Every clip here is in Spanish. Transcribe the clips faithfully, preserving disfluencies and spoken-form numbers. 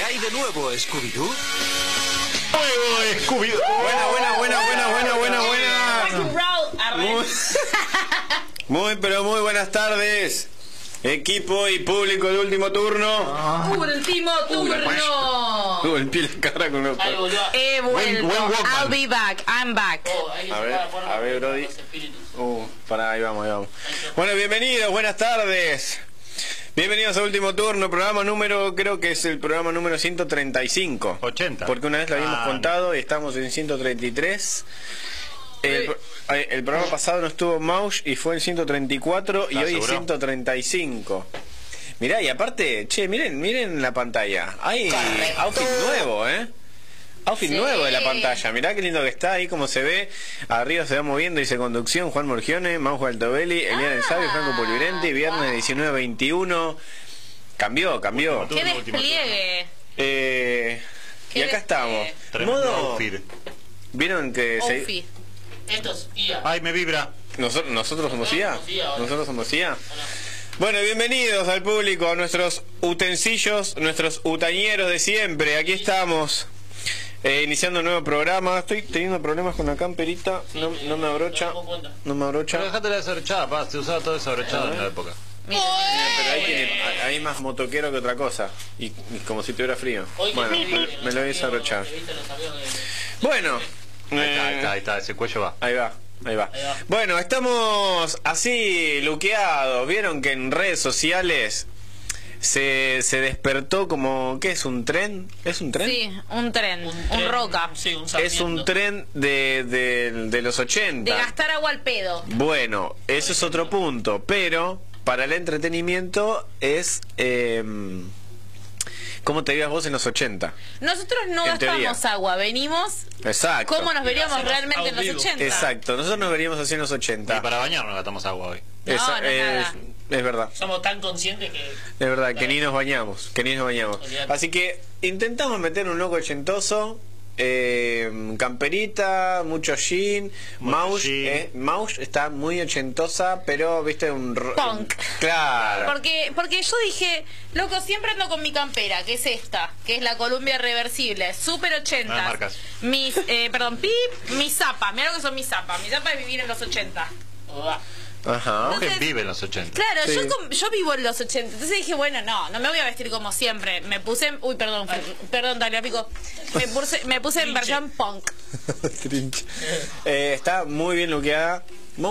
hay de nuevo, Scooby-Doo? ¡Nuevo Scooby-Doo! Buena, buena, buena, buena, buena, buena, buena. Muy, muy, pero muy buenas tardes, equipo y público del último turno. Último turno. Tuvo el pie en la cara con los... He vuelto. I'll be back. I'm back. A ver, a ver, Brody. Uh, pará, ahí vamos, ahí vamos. Bueno, bienvenidos, buenas tardes. Bienvenidos a Último Turno, programa número, creo que es el programa número ciento treinta y cinco. ochenta. Porque una vez lo habíamos ah, contado y estamos en ciento treinta y tres. El, el programa pasado no estuvo Mausch y fue el ciento treinta y cuatro y hoy es ciento treinta y cinco. Mirá, y aparte, che, miren, miren la pantalla. Hay Correcto. outfit nuevo, ¿eh? Outfit Sí. nuevo de la pantalla. Mirá qué lindo que está ahí, como se ve. Arriba se va moviendo, dice conducción, Juan Morgione, Maujo Altobelli, Eliana El Sabio, Franco Polivirenti, viernes diecinueve a veintiuno. Cambió, cambió. ¡Qué despliegue! Eh, y Qué acá estamos. Tremendo Modo, outfit. ¿vieron que se... Outfit. Estos, I A. Ay, me vibra. ¿Nosotros, nosotros somos I A? Nosotros somos I A ahora. ¿Nosotros somos I A? Bueno, bienvenidos al público, a nuestros utensillos, nuestros utañeros de siempre. Aquí estamos, eh, iniciando un nuevo programa. Estoy teniendo problemas con la camperita, no, no me abrocha, no me Pero abrocha. dejate la desabrochada, pa. Se usaba todo desabrochado en la época. Mira. Pero ahí tiene, hay más motoquero que otra cosa. Y, y como si tuviera frío. Hoy que Bueno, vi- me, me lo voy a desabrochar. que viste los amigos de- Bueno. Ahí está, ahí eh, está, ahí está, ese cuello va. Ahí va, ahí va. Ahí va. Bueno, estamos así luqueados. Vieron que en redes sociales se, se despertó como... ¿Qué es? ¿Un tren? ¿Es un tren? Sí, un tren, un, tren, roca. Sí, un Es sarmiento. un tren de, de, de los De ochenta. gastar agua al pedo. Bueno, eso es otro punto. Pero para el entretenimiento es... Eh, ¿cómo te veías vos en los ochenta? Nosotros no En teoría. gastamos agua, venimos Exacto. como nos veríamos hacemos realmente en los audible. ochenta. Exacto. Nosotros nos veríamos así en los Y ochenta. para bañarnos gastamos agua hoy. No, Esa- no es es, nada. es verdad. Somos tan conscientes que... Es verdad, que ni nos bañamos, que ni nos bañamos. Olvídate. Así que intentamos meter un loco ochentoso, eh, camperita, mucho jean, Mucho Mausch, jean. eh, Mausch está muy ochentosa, pero viste un... ro- Punk. Claro. Porque, porque yo dije, loco, siempre ando con mi campera, que es esta, que es la Columbia reversible, super ochenta. No, marcas. Mis, eh, perdón, pip, mis zapas, mira lo que son mis zapas. Mis zapas es vivir en los ochenta. Ah, Ajá. Jorge Entonces- vive en los ochenta. Claro, Sí. yo, com- yo vivo en los ochenta, entonces dije, bueno, no, no me voy a vestir como siempre. Me puse, uy, perdón, perdón, Tagliafico. Me puse, me puse en versión punk. Trinche. Eh, está muy bien luqueada.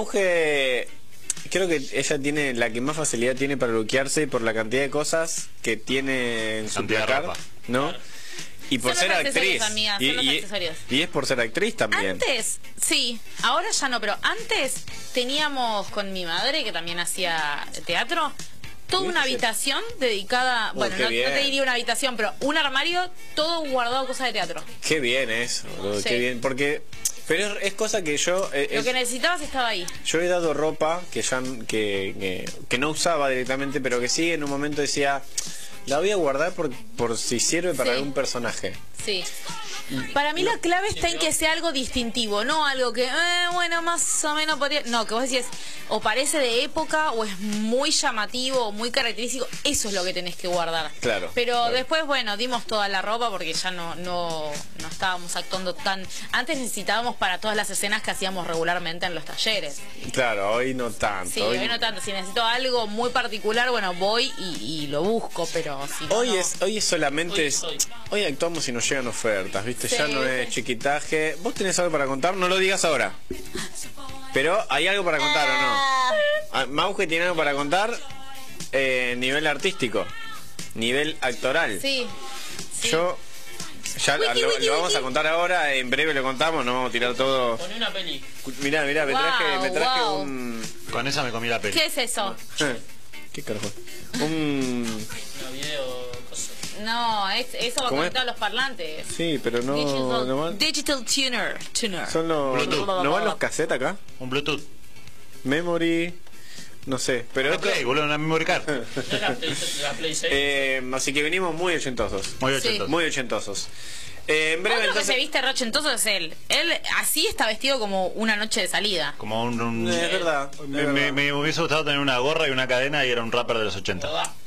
Monje, creo que ella tiene la que más facilidad tiene para luquearse por la cantidad de cosas que tiene en su Cantidad de placar, ropa. ¿no? Y por Son ser los actriz. accesorios, amiga, son y, los y- accesorios. y es por ser actriz también. Antes, sí, ahora ya no, pero antes teníamos con mi madre, que también hacía teatro, toda una habitación dedicada, Uy, bueno, qué no, no bien. te diría una habitación, pero un armario todo guardado cosas de teatro. Qué bien eso, boludo, Sí. qué bien. Porque, pero es, es cosa que yo, eh, Lo es- que necesitabas estaba ahí. yo he dado ropa que ya que, que, que no usaba directamente, pero que sí en un momento decía, la voy a guardar por, por si sirve para Sí. algún personaje. Sí. Para mí la clave está en que sea algo distintivo, no algo que, eh, bueno, más o menos podría... No, que vos decís, o parece de época, o es muy llamativo, o muy característico. Eso es lo que tenés que guardar. Claro, Pero claro. después, bueno, dimos toda la ropa porque ya no, no, no estábamos actuando tan... Antes necesitábamos para todas las escenas que hacíamos regularmente en los talleres. Claro, hoy no tanto. Sí, hoy no tanto. Si necesito algo muy particular, bueno, voy y, y lo busco, pero si no, Hoy no. es, hoy es solamente, Hoy es- soy. hoy actuamos y nos llegan ofertas, ¿viste? Sí, ya no sí. es chiquitaje. ¿Vos tenés algo para contar? No lo digas ahora. Pero hay algo para contar, ¿o no? Ah, Mauge tiene algo para contar, eh, nivel artístico, nivel actoral. Sí. sí. Yo ya Wiki, lo, wiki, lo vamos wiki. a contar ahora, en breve lo contamos, no vamos a tirar todo. Poné una peli. Mirá, mirá, me Wow, traje, me traje wow. un... Con esa me comí la peli. ¿Qué es eso? ¿Qué carajo? Un... Una video... cosa. No, es, eso va ¿Cómo es? conectado a los parlantes. Sí, pero no... digital, no van- digital tuner. tuner. son los... Bluetooth. ¿No van los cassettes acá? Un Bluetooth. Memory... No sé, pero... Una esto- Play, boludo, una memory card. ¿No es la Play, la Play seis? eh, así que venimos muy ochentosos. Muy Sí. ochentoso. Muy ochentosos. Eh, en breve Otro entonces... que se viste rochentoso es él. Él así está vestido como una noche de salida. Como un... un- Eh, es verdad. es me, verdad. me, me hubiese gustado tener una gorra y una cadena y era un rapper de los ochenta. ¿Verdad?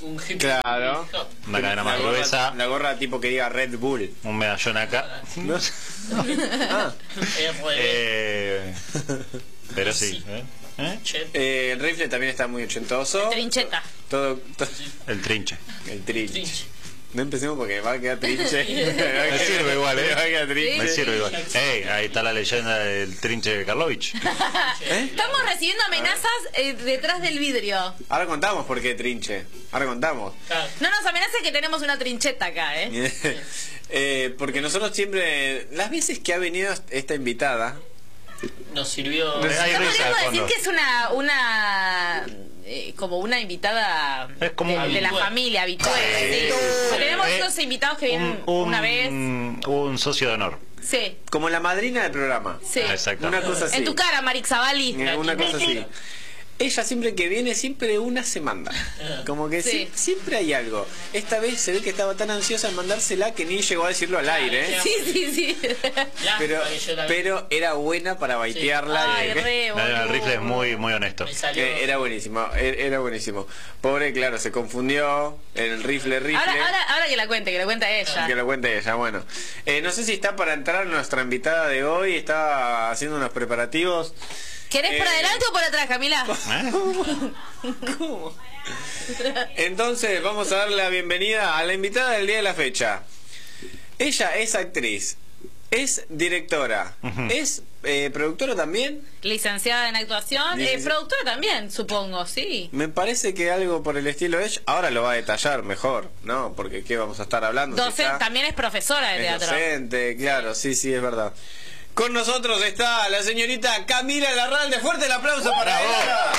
un hip Claro. hip hop. Una cadena La más gorra, gruesa, la gorra tipo que diga Red Bull. un medallón acá. No sé. Ah. Es re- Eh, pero sí. Sí. ¿eh? ¿Eh? che, Eh, el rifle también está muy ochentoso. Trincheta. Todo, todo- El trinche. el trinche. trinche. No empecemos porque va a quedar trinche. Me sirve igual, ¿eh? Va a quedar trinche. Me sirve igual. Ey, ahí está la leyenda del trinche de Karlovich. Estamos recibiendo amenazas eh, detrás del vidrio. Ahora contamos por qué trinche. Ahora contamos. Claro. No nos amenacen que tenemos una trincheta acá, ¿eh? Eh, porque nosotros siempre, las veces que ha venido esta invitada, Nos sirvió. Hay No risa de podríamos decir fondo. que es una, una eh, como una invitada Es como de, un- de la familia habitual. Sí. Sí. Tenemos Eh, unos invitados que vienen Un, un- una vez. un socio de honor. Sí, como la madrina del programa. sí. Exacto. Una cosa así. En tu cara, Marix Zavalli. Eh, Una cosa así. Ella siempre que viene, siempre una se manda. Como que Sí. sí, siempre hay algo. Esta vez se ve que estaba tan ansiosa en mandársela que ni llegó a decirlo al aire. ¿eh? Sí, sí, sí. Lástima Pero, que yo la vi. pero era buena para baitearla. Ay, y- re, El rifle es boludo. muy, muy honesto. Me salió. que era buenísimo, e- era buenísimo. Pobre, claro, se confundió en el rifle, rifle. Ahora, ahora, ahora que la cuente, que la cuente ella. Que lo cuente ella, bueno. Eh, no sé si está para entrar nuestra invitada de hoy, está haciendo unos preparativos. ¿Querés por Eh, adelante o por atrás, Camila? ¿Eh? ¿Cómo? Entonces, vamos a darle la bienvenida a la invitada del día de la fecha. Ella es actriz, es directora, Ujú. es eh, productora también. Licenciada en actuación, eh, Licenci- productora también, supongo, sí. Me parece que algo por el estilo de ella. Ahora lo va a detallar mejor, ¿no? Porque ¿qué vamos a estar hablando? Si Docente, está- también es profesora de Es teatro. docente, claro, sí, sí, es verdad. Con nosotros está la señorita Camila Larralde. Fuerte el aplauso para ella.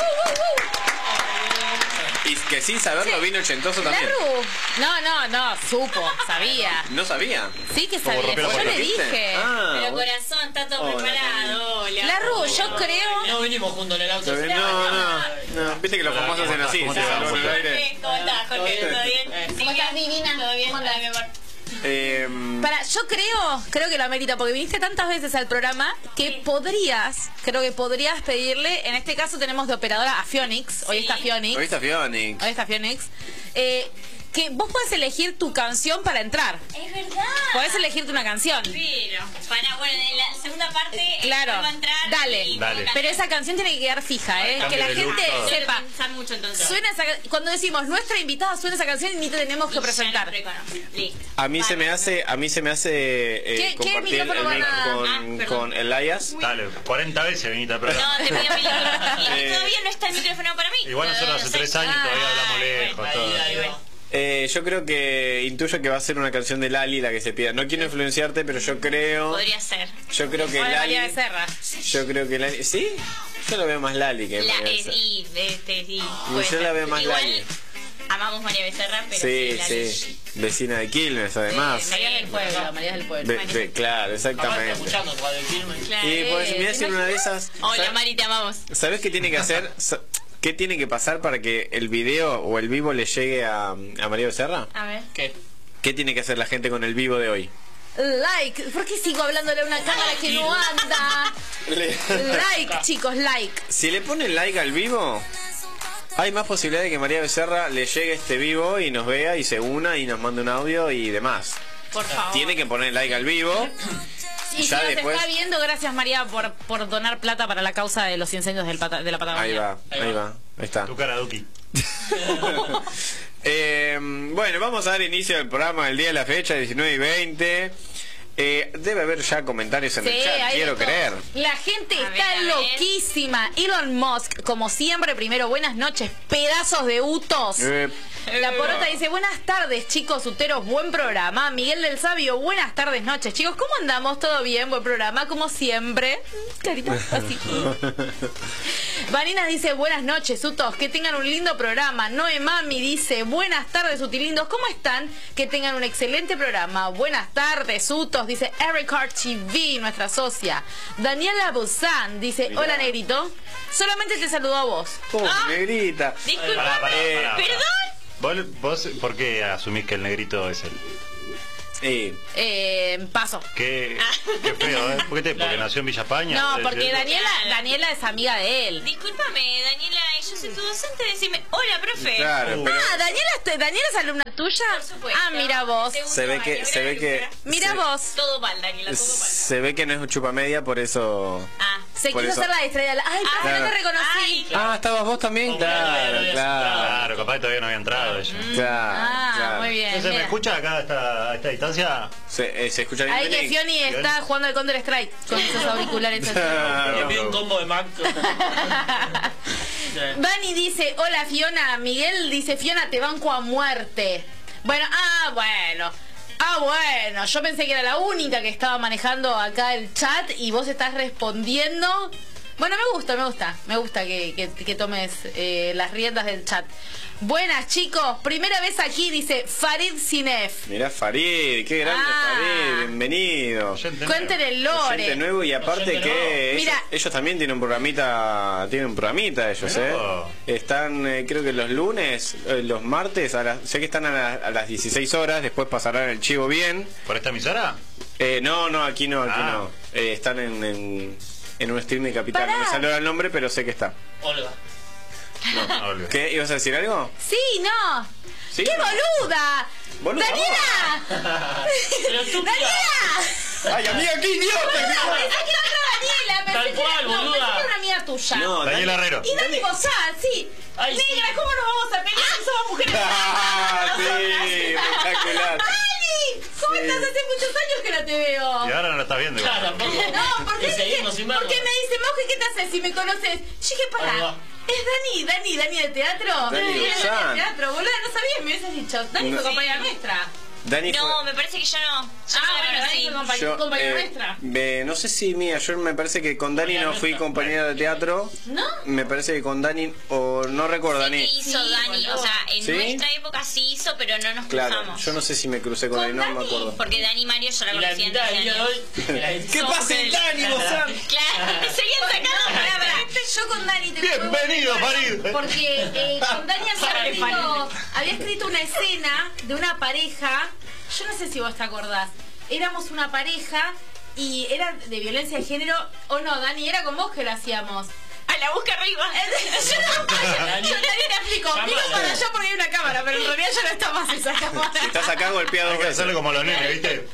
Y que sin saberlo vino ochentoso La también. Ru. No, no, no, supo, sabía. No sabía. Sí que Como sabía. rompió la Yo le puerta. ¿Viste? dije. Ah, Pero bueno. corazón, está todo Hola, preparado. Hola. La Ru, yo creo. No venimos juntos en el auto. No, no, no. Viste que los famosos hacen así. ¿Cómo se te va? saludan en el aire. ¿Cómo estás, Jorge? ¿Todo bien? ¿Cómo estás, divina? ¿Todo bien? Hola, mi amor. Eh, Para, yo creo, creo que lo amerita, porque viniste tantas veces al programa que podrías, creo que podrías pedirle, en este caso tenemos de operadora a Fionix, hoy Sí. está Fionix, Hoy está Fionix. hoy está Fionix, eh, que vos podés elegir tu canción para entrar, Es verdad. podés elegirte una canción. Pero, para, bueno, en la segunda parte. eh, Claro, vuelvo a entrar dale, y Dale. puedo pero esa canción tiene que quedar fija, ¿eh? Cambio que la de look, gente todo. Quiero sepa. pensar mucho entonces. Suena esa, cuando decimos nuestra invitada suena esa canción y ni te tenemos que Y ya presentar. lo reconozco. Listo. A mí se me Vale. hace, a mí se me hace eh, ¿Qué- qué compartir el micrófono mic van a- con, Ah, perdón. con Elias. Dale, cuarenta veces venite al programa. No, te pido mil disculpas. Eh, Y todavía no está el micrófono para mí. Igual nosotros hace No sé. tres años y todavía hablamos lejos. Ahí, Todo. ahí va. Eh, yo creo que intuyo que va a ser una canción de Lali la que se pida. No quiero influenciarte, pero yo creo, Podría ser. yo creo que Hola, Lali, María Becerra. yo creo que Lali, ¿sí? Yo lo veo más Lali que La, María es, Becerra. y, este, sí, puede yo ser. la veo más Igual, Lali. amamos María Becerra, pero Sí, Lali. sí, vecina de Quilmes además. María del Pueblo, María del Pueblo. Ve- ve- claro, Capaz está exactamente. escuchando Radio Quilmes. Claro. Y pues Eh, me ¿te hacer una de esas. Hola, ¿sabes- Mari, te amamos. ¿Sabes qué tiene que hacer? Sa- ¿Qué tiene que pasar para que el video o el vivo le llegue a, a María Becerra? A ver. ¿Qué? ¿Qué tiene que hacer la gente con el vivo de hoy? Like, ¿por qué sigo hablándole a una cámara que no anda? Like, chicos, like. Si le ponen like al vivo, hay más posibilidad de que María Becerra le llegue este vivo y nos vea y se una y nos mande un audio y demás. Por favor. Tiene que poner like al vivo. Y ya si nos después- está viendo, gracias María por, por donar plata para la causa de los incendios del Pata- de la Patagonia. Ahí va, Ahí ahí va. va, ahí está. Tu cara, Duki. Eh, bueno, vamos a dar inicio al programa del día de la fecha, diecinueve y veinte. Eh, debe haber ya comentarios en Sí, el chat, hay de quiero todo. creer. La gente A ver, está a ver. loquísima. Elon Musk, como siempre, primero, buenas noches, pedazos de utos. Eh, La porota dice, buenas tardes, chicos uteros, buen programa. Miguel del Sabio, buenas tardes, noches. Chicos, ¿cómo andamos? ¿Todo bien? Buen programa, como siempre. Carita, así. Vanina dice, buenas noches, utos, que tengan un lindo programa. Noe Mami dice, buenas tardes, utilindos, ¿cómo están? Que tengan un excelente programa. Buenas tardes, utos, dice Eric R T V, nuestra socia. Daniela Busan dice, Mirá. hola, negrito. Solamente te saludo a vos. oh, Ah. negrita. Disculpa. Pará, pará, Eh, pará, pará. ¿Perdón? ¿Vos, vos por qué asumís que el negrito es él? Sí. Eh, paso. Qué, qué feo, ¿eh? ¿Por qué te? Porque nació en Villa España. No, ¿Es porque cierto? Daniela, Daniela es amiga de él. Discúlpame, Daniela, yo soy tu docente, decime, hola, profe. Claro, pero Ah, Daniela, es- Daniela es alumna tuya. Por supuesto. Ah, mira vos. Segundo Se ve año, que- se mira ve lo que- fuera. Mira Sí. vos. Todo mal, Daniela, todo mal. se ve que no es un chupamedia, por eso... Ah, Se Por quiso eso- hacer la distraída. Ay, Ah, pero no te claro. reconocí. Ay, Ah, ¿estabas vos también? Claro, Claro, claro. claro. Claro, capaz que todavía no había entrado ella. Claro, Ah, claro. muy bien. Entonces, ¿me mira. escucha acá a esta, a esta distancia? Se, eh, se escucha bien. Ahí que Nick? Fioni está jugando al Counter Strike con esos auriculares. Claro. Me pido un combo de Mac. Dani dice, hola Fiona. Miguel dice, Fiona, te banco a muerte. Bueno, ah, bueno. Ah, bueno. Yo pensé que era la única que estaba manejando acá el chat y vos estás respondiendo. Bueno, me gusta, me gusta. Me gusta que, que, que tomes eh, las riendas del chat. Buenas, chicos. Primera vez aquí, dice Farid Sinef. Mirá, Farid, qué grande Ah. Farid, bienvenido. Oyente Cuenten nuevo. el lore. Gente nuevo y aparte Oyente que nuevo. ellos, Mira. ellos también tienen un programita, tienen un programita ellos, Mirá. eh. Están, eh, creo que los lunes, eh, los martes, a las, sé que están a, la- a las dieciséis horas, después pasarán el chivo bien. ¿Por esta emisora? Eh, no, no, aquí no, aquí Ah. no. Eh, están en, en, en un stream de Capital. Pará. No me salió el nombre, pero sé que está. Olga. No, olvidé. ¿Qué? ¿Ibas a decir algo? Sí, no. ¿Sí? ¡Qué boluda! Boluda, ¡Daniela! Pero estúpida. ¡Daniela! ¡Ay, amiga, qué idiota! Pensé que era otra Daniela, pensé Tal que era- cual, no, boluda. pensé que era una amiga tuya. No, Daniel Herrero. Y Dani Bozat, sí. Ay, sí. Negra, ¿cómo nos vamos a pelear si somos mujeres? Ah, sí, espectacular. ¡Dani! ¿Cómo Sí. estás? Hace muchos años que no te veo. Y ahora no lo estás viendo. igual. Claro, tampoco. No, ¿por qué, Y dije- seguimos sin ¿por verlo. qué me dice, Mauge, qué te haces si me conoces? Yo dije, Ahí pará, va. ¿es Dani, Dani, Dani de teatro? Dani de Bozat. teatro, boludo, no sabías, me hubieses dicho. Dani No. fue compañera nuestra. Dani no, fue- me parece que yo no. Yo Ah, no la bueno, Dani conocí. fue compa- Yo, compañera eh, nuestra. ve- no sé si mía, yo me parece que con Dani no fui compañera de teatro. ¿No? Me parece que con Dani, o no recuerdo, Sé que Dani. hizo Sí, Dani, boludo. o sea, en ¿Sí? nuestra época sí hizo, pero no nos Claro, cruzamos. yo no sé si me crucé con, ¿Con él, no me Dani? acuerdo. Porque Dani y Mario yo la Y la conocí mitad antes del día de hoy. ¿Qué Somos pasa en el- Dani, Bozat? Claro, serían sacados para Pará, yo con Dani te Bienvenido, Farid. Porque eh, con Dani había Para escrito, había escrito una escena de una pareja. Yo no sé si vos te acordás. Éramos una pareja y era de violencia de género. O no, Dani, era con vos que lo hacíamos. A la busca arriba. Yo no, yo Dani te explico. Digo para allá porque hay una cámara, pero en realidad ya no está más esa cámara. Si estás acá, golpea dos Hay que veces. hacerle como los nenes, ¿viste?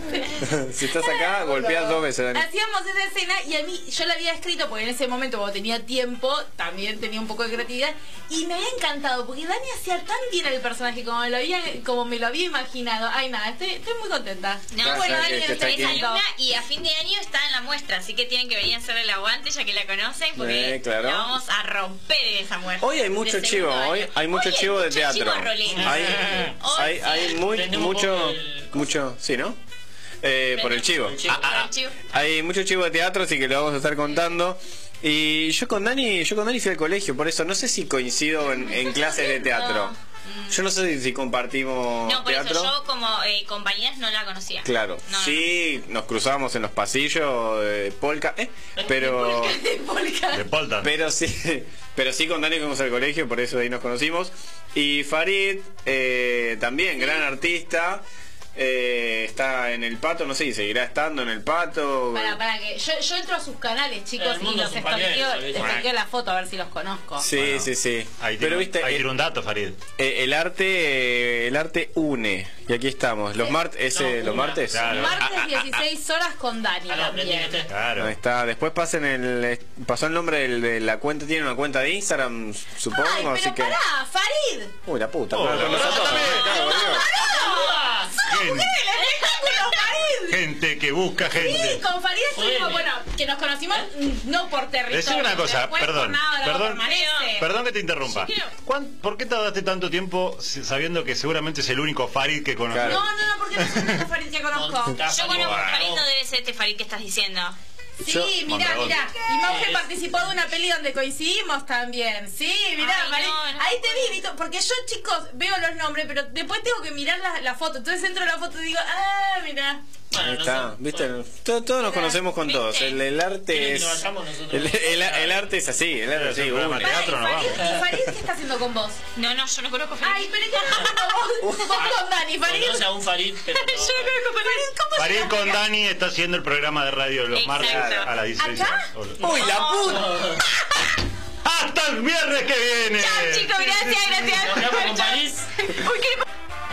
Si estás acá, golpeas dos veces, Dani. Hacíamos esa escena y a mí yo la había escrito porque en ese momento cuando tenía tiempo también tenía un poco de creatividad y me había encantado porque Dani hacía tan bien el personaje como me lo había, como me lo había imaginado. Ay nada, estoy, estoy muy contenta. No, Claro, bueno, que- Dani que está es aquí. alumna y a fin de año está en la muestra, así que tienen que venir a hacer el aguante ya que la conocen porque Eh, claro. la vamos a romper en esa muestra. Hoy hay mucho de chivo, segundo hoy año. hay mucho Hoy chivo de teatro. chivo rolero. Hay, Hoy hay, sí. hay muy, Tenemos mucho, poco el- mucho, sí, ¿no? Eh, por el chivo. Por el chivo. Ah, ah, Por el chivo. hay mucho chivo de teatro, así que lo vamos a estar contando. Y yo con Dani, yo con Dani fui al colegio, por eso no sé si coincido en, en clases de teatro. Yo no sé si compartimos No, por teatro. eso yo como eh, compañeras no la conocía. Claro, No, no. sí, nos cruzábamos en los pasillos de Polka, eh, pero De Poltan. pero sí, pero sí con Dani fuimos al colegio, por eso ahí nos conocimos. Y Farid, eh, también gran artista, eh, está en el Pato, no sé si seguirá estando en el Pato. Para, para que yo, yo entro a sus canales, chicos, El y mundo los es un pañuelo, stalkeo, ¿sabes? stalkeo la foto a ver si los conozco. Sí, Bueno, sí, sí. Ahí Pero tiene, viste, ahí eh, tiene un dato, Farid. eh, el arte, eh, el arte une. Y aquí estamos. Los martes, ese, No, los una. martes. Claro. Martes dieciséis horas con Dani Ah, no, aprendí también. este. Claro. Ahí está. Después pasen el, eh, pasó el nombre del- de la cuenta. Tiene una cuenta de Instagram, supongo. Ay, así pero que. pará, Farid. Uy, la puta. Oh, pero con nosotros pero también. también. Claro, boludo. Gente, ¡El espectáculo, Farid! gente que busca Sí, gente. con Farid estuvimos, Bueno. bueno, que nos conocimos mm, no por territorio. Decime una cosa, después perdón, por nada, no perdón. permanece. Perdón que te interrumpa. Yo quiero- ¿Cuán- ¿Por qué tardaste tanto tiempo si- sabiendo que seguramente es el único Farid que conoces? Claro. No, no, no, porque no es el único Farid que conozco. Monta- Yo conozco Bueno. a Farid, no debe ser este Farid que estás diciendo. Sí, Yo- mirá, Mondragón. mirá. Y Mauge participó de una peli donde coincidimos también. Sí, mirá, Ay, Farid. no, no. Ahí te vi, Vito, porque yo, chicos, veo los nombres, pero después tengo que mirar la, la foto. Entonces entro a la foto y digo, ah, mirá. Bueno, Ahí no está, sé. ¿viste? Todos, todos nos conocemos con todos. El, el arte ¿Quieren es. que nos vayamos nosotros? El, el- el arte es así, el arte es Es un así. programa uy. de teatro, no vamos. ¿Y Farid qué está haciendo con vos? No, no, yo no conozco a Farid. Ay, pero ¿qué estás haciendo vos? Vos con Dani, Farid. Conoce a un Farid, pero no. Yo no conozco a Farid. ¿Cómo Farid llega con acá? Dani está haciendo el programa de radio los martes Exacto. a las dieciséis ¿Acá? horas. ¡Uy, la puta! ¡Hasta el viernes que viene! Chao, chicos, gracias, gracias. Nos quedamos con Chao. París. Uy, qué